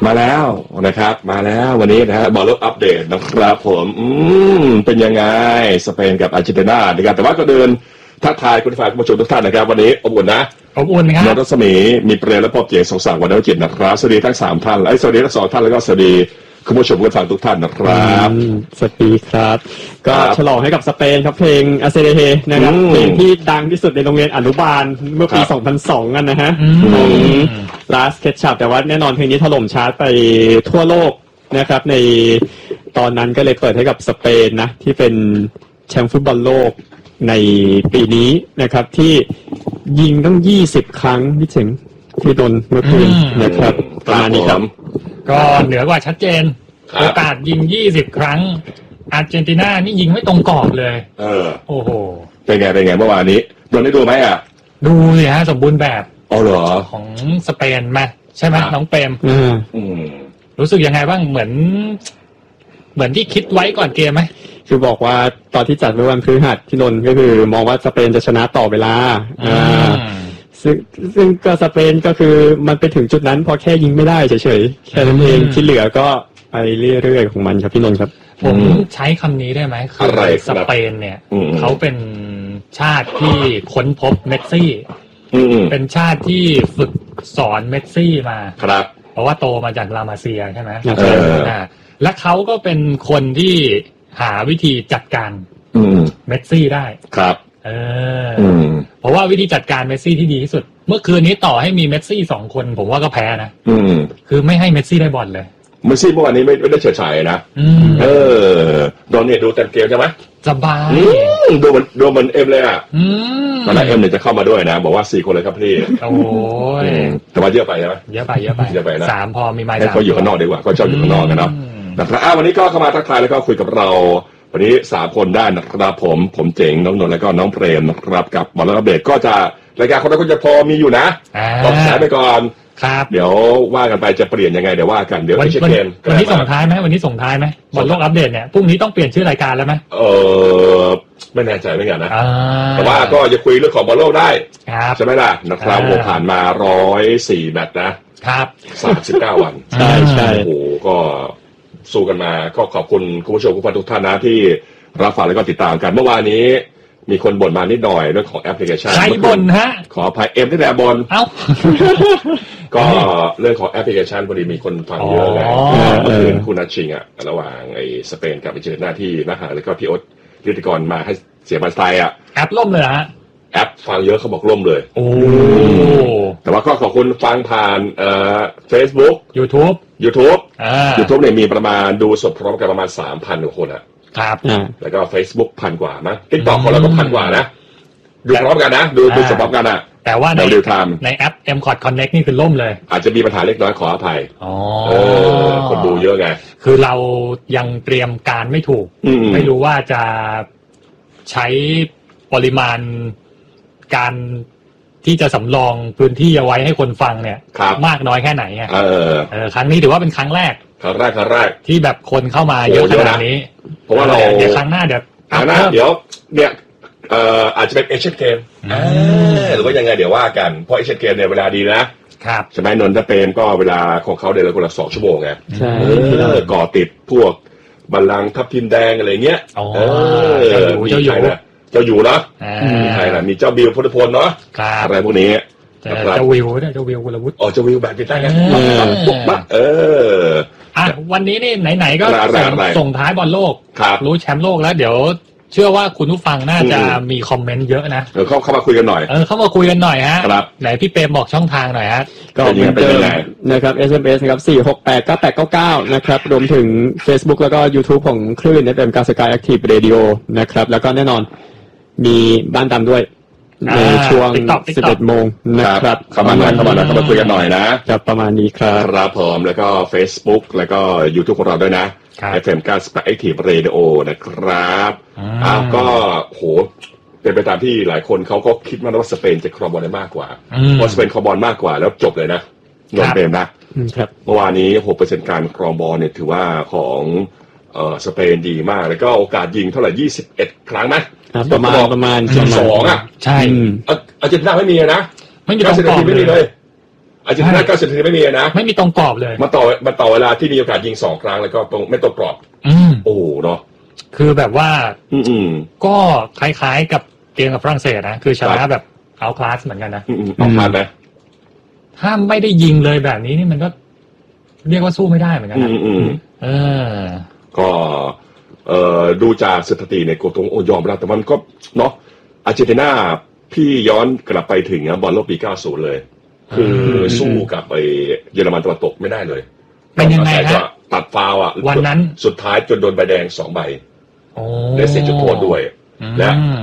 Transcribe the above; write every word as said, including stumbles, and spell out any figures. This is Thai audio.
มาแล้วนะครับมาแล้ววันนี้นะฮะบอลโลกอัปเดตนะครับผมอืมเป็นยังไงสเปนกับอาร์เจนตินานะครับแต่ว่าก็เดินทักทายคุณฝ่ายคุณผู้ชมทุกท่านนะครับวันนี้อบอุ่นนะอบอุ่นครับนนทศมีมีเปรมและพ่อเกียรติสงสารวันนจิตนะครับสวัสดีทั้งสามท่านและสวัสดีทั้งสองท่านแล้วก็สวัสดีคุณผู้ชมคุณฟังทุกท่านนะครับสวัสดีครับก็ฉลองให้กับสเปนครับเพลงอาเซเดเฮนะครับเพลงที่ดังที่สุดในโรงเรียนอนุบาลเมื่อปีสองพันสองกันนะฮะของ Last Ketchup แต่ว่าแน่นอนเพลงนี้ถล่มชาร์ตไปทั่วโลกนะครับในตอนนั้นก็เลยเปิดให้กับสเปนนะที่เป็นแชมป์ฟุตบอลโลกในปีนี้นะครับที่ยิงตั้งยี่สิบครั้งที่ถึงที่โดนเมื่อคืนนะครับประมาณนี้ครับก็เหนือกว่าชัดเจนโอกาสยิงยี่สิบครั้งอาร์เจนตินานี่ยิงไม่ตรงกรอบเลยเออโอ้โหเป็นไงเป็นไงเมื่อวานนี้โดนได้ดูไหมอ่ะดูสิฮะสมบูรณ์แบบอ๋อเหรอของสเปนมาใช่ไหมน้องเปรมอืมรู้สึกยังไงบ้างเหมือนเหมือนที่คิดไว้ก่อนเกมไหมคือบอกว่าตอนที่จัดเมื่อวันพฤหัสที่นนท์ก็คือมองว่าสเปนจะชนะต่อเวลาอ่าซึ่งซึ่งก็สเปนก็คือมันไปถึงจุดนั้นพอแค่ยิงไม่ได้เฉยๆแค่นั้นเองที่เหลือก็ไปเรื่อยๆของมันครับพี่นนท์ครับผมใช้คำนี้ได้ไหมคือสเปนเนี่ยเขาเป็นชาติที่ค้นพบเมสซี่เป็นชาติที่ฝึกสอนเมสซี่มาครับเพราะว่าโตมาจากลามาเซียใช่ไหมอ่าและเขาก็เป็นคนที่หาวิธีจัดการเมสซี่ได้ครับเออเพราะว่าวิธีจัดการเมสซี่ที่ดีที่สุดเมื่อคืนนี้ต่อให้มีเมสซี่สองคนผมว่าก็แพ้นะคือไม่ให้เมสซี่ได้บอลเลยเมสซี่เมื่อวานนี้ไม่ไม่ได้เฉยฉายนะเออโดนเนี่ยดูเต็มเกมใช่ไหมสบายดูมันดูมันเอ็มเลยอ่ะตอนแรกเอ็มเนี่ยจะเข้ามาด้วยนะบอกว่าสี่คนเลยครับพี่โอ้ยแต่ว่าเยอะไปใช่ไหมเยอะไปเยอะไปเยอะไปนะสามพอมีไม้สามให้เขาอยู่ข้างนอกดีกว่าเขาชอบอยู่ข้างนอกกันเนาะนะครับวันนี้ก็เข้ามาทักทายแล้วก็คุยกับเราวันนี้สามคนได้นะครับผมผมเจ๋งน้องนนท์แล้วก็น้องเปรมนะครับกับบอลอัปเดตก็จะรายการคนละคนจะพอมีอยู่นะบอกสายไปก่อนครับเดี๋ยวว่ากันไปจะเปลี่ยนยังไงเดี๋ยวว่ากันเดี๋ยววันนี้วันนี้ส่งท้ายไหมวันนี้ส่งท้ายไหมบอลโลกอัปเดตเนี่ยพรุ่งนี้ต้องเปลี่ยนชื่อรายการแล้วไหมเออไม่แน่ใจไม่กันนะแต่ว่าก็จะคุยเรื่องของบอลโลกได้ใช่ไหมล่ะนะครับโอ้ผ่านมาร้อยสี่แมตช์นะครับสามสิบเก้าวันใช่ใช่โอ้โหก็สู้กันมาก็ขอบคุณคุณผู้ชมผู้ฟังทุกท่านนะที่รับฟังแล้วก็ติดตามกันเมื่อวานนี้มีคนบ่นมานิดหน่อยเรื่องของแอปพลิเคชันใครบ่นฮะขออภัยเอ็มที่แต่บ่นเอ้าก็เรื่องของแอปพลิเคชันพอดีมีคนฟังเยอะไงเมื่อคืนคุณนัทชิงอ่ะระหว่างไอ้สเปนกับอาร์เจนตินาที่นักหาแล้วก็พี่โอ๊ตฤทธิกรมาให้เสียบันไซอ่ะแอปล่มเลยฮะแอปฟังเยอะเขาบอกล่มเลยโอ้แต่ว่าก็ขอบคุณฟังผ่านเอ่อ Facebook YouTube YouTube YouTube เนี่ยมีประมาณดูสดพร้อมกันประมาณ สามพัน กว่าคนอ่ะครับแล้วก็ Facebook พันกว่ามั้ง TikTok ของเราก็พันกว่านะดูพร้อมกันนะดูดูสดพร้อมกันอ่ะแต่ว่าในในแอป เอ็ม คอ ที Connect นี่คือล่มเลยอาจจะมีปัญหาเล็กน้อยขออภัยอ๋อเออคนดูเยอะไงคือเรายังเตรียมการไม่ถูกไม่รู้ว่าจะใช้ปริมาณการที่จะสำรองพื้นที่เอาไว้ให้คนฟังเนี่ยมากน้อยแค่ไหนอ่ะเออเออครั้งนี้ถือว่าเป็นครั้งแรกครั้งแรกครั้งแรกที่แบบคนเข้ามาเยอะขนาดนี้เพราะว่าเราเดี๋ยวครั้งหน้าเดี๋ยวครั้งหน้าเดี๋ยวเนี่ยเอ่ออาจจะเป็นเอเชียนเกมหรือว่ายังไงเดี๋ยวว่ากันเพราะเอเชียนเกมเนี่ยเวลาดีนะครับใช่ไหมนนท์ถ้าเป็นก็เวลาของเขาเดือนละคนละสองชั่วโมงไงใช่ก่อติดพวกบัลลังก์ทับทิมแดงอะไรเงี้ยเออเจ้าอยู่เจ้าอยู่เนาะมีใครล่ะมีเจ้าบิวพุทธพลเนาะอะไรพวกนี้เจ้าวิวเนี่ยเจ้าวิวกุลวุฒิอ๋อเจ้าวิวแบบเป็นได้ไงเอออ่ะวันนี้นี่ไหนๆก็ส่งท้ายบอลโลกรู้แชมป์โลกแล้วเดี๋ยวเชื่อว่าคุณผู้ฟังน่าจะมีคอมเมนต์เยอะนะเออเข้าเข้ามาคุยกันหน่อยเออเข้ามาคุยกันหน่อยฮะไหนพี่เปรมบอกช่องทางหน่อยฮะก็เหมือนเดิมนะครับ เอส เอ็ม เอส นะครับสี่ หก แปด เก้า แปด เก้า เก้านะครับรวมถึง Facebook แล้วก็ YouTube ของคลื่น เอฟ เอ็ม Sky Sky Active Radio นะครับแล้วก็แน่นอนมีบ้านตามด้วยในช่วง สิบเอ็ดโมงนะครับเข้ามาหน่อยเข้ามาหน่อยเข้ามาคุยกันหน่อยนะครับประมาณนี้ครับครับผมแล้วก็ Facebook แล้วก็ YouTube ของเราด้วยนะ เอฟ เอ็ม Sky Active Radio นะครับอ้าวก็โหเป็นไปตามที่หลายคนเขาก็คิดว่าสเปนจะครองบอลได้มากกว่าเพราะสเปนครองบอลมากกว่าแล้วจบเลยนะนนท์เปรมนะเมื่อวานนี้ หกเปอร์เซ็นต์ การครองบอลเนี่ยถือว่าของเอ่อสเปนดีมากแล้วก็โอกาสยิงเท่าไหร่ยี่สิบเอ็ดครั้งมั้ยประมาณประมาณสิบสองอ่ะใช่อาร์เจนตินาไม่มีนะไม่มีตรงกรอบไม่มีเลยอาร์เจนตินาเก้าสิบนาทีไม่มีนะไม่มีตรงกรอบเลยมาต่อมาต่อเวลาที่มีโอกาสยิงสองครั้งแล้วก็ตรงไม่ตรงกรอบโอ้เนาะคือแบบว่าอืมก็คล้ายๆกับเกมกับฝรั่งเศสนะคือชนะแบบเอาคลาสเหมือนกันนะเอาคลาสนะถ้าไม่ได้ยิงเลยแบบนี้นี่มันก็เรียกว่าสู้ไม่ได้เหมือนกันนะเออก็เอ่อดูจากสถิติในโกตงโอยอมแล้วแต่มันก็เนาะอาร์เจนตินาพี่ย้อนกลับไปถึงนะบอลโลกปีเก้าสิบเลยคือสู้กับไปเยอรมันตะวันตกไม่ได้เลยเป็นยังไงฮะตัดฟาวอ่ะวันนั้นสุดท้ายจนโดนใบแดงสองใบและเสียจุดโทษด้วยและ